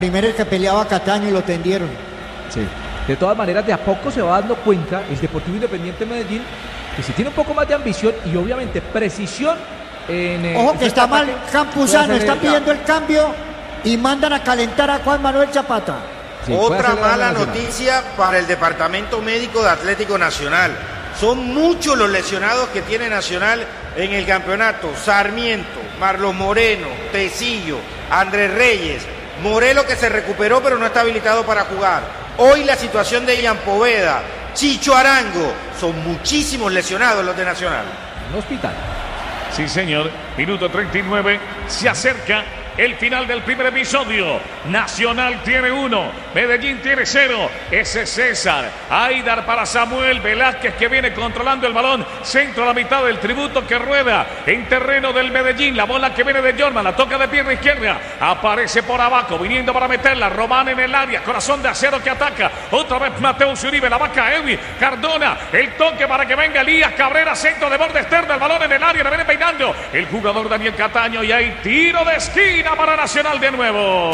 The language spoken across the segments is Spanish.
Primero el que peleaba a Cataño y lo tendieron. Sí. De todas maneras, de a poco se va dando cuenta el Deportivo Independiente Medellín que si tiene un poco más de ambición y obviamente precisión en ojo que está mal Campuzano, está pidiendo el cambio y mandan a calentar a Juan Manuel Zapata. Sí, otra mala noticia para el departamento médico de Atlético Nacional. Son muchos los lesionados que tiene Nacional en el campeonato. Sarmiento, Marlos Moreno, Tecillo, Andrés Reyes, Morelo que se recuperó pero no está habilitado para jugar. Hoy la situación de Ian Poveda, Chicho Arango, son muchísimos lesionados los de Nacional. En hospital. Sí, señor. Minuto 39. Se acerca el final del primer episodio. Nacional tiene 1, Medellín tiene 0. Ese es César. Aidar para Samuel Velázquez que viene controlando el balón. Centro a la mitad del tributo que rueda en terreno del Medellín. La bola que viene de Jorman, la toca de pierna izquierda. Aparece por abajo, viniendo para meterla. Román en el área, corazón de acero que ataca. Otra vez Mateus Uribe, la vaca Edwin Cardona. El toque para que venga Elías Cabrera, centro de borde externo. El balón en el área, la viene peinando el jugador Daniel Cataño. Y hay tiro de esquina para Nacional de nuevo.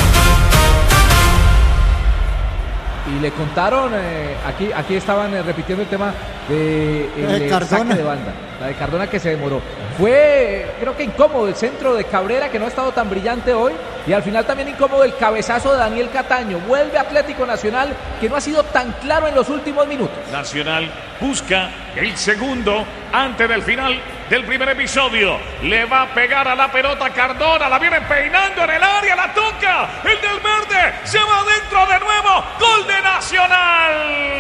Y le contaron, aquí estaban repitiendo el tema de saque de banda, la de Cardona que se demoró. Fue, creo que incómodo el centro de Cabrera, que no ha estado tan brillante hoy, y al final también incómodo el cabezazo de Daniel Cataño. Vuelve Atlético Nacional, que no ha sido tan claro en los últimos minutos. Nacional busca el segundo antes del final del primer episodio. Le va a pegar a la pelota Cardona, la viene peinando en el área, la toca, el del verde, se va adentro de nuevo, gol de Nacional.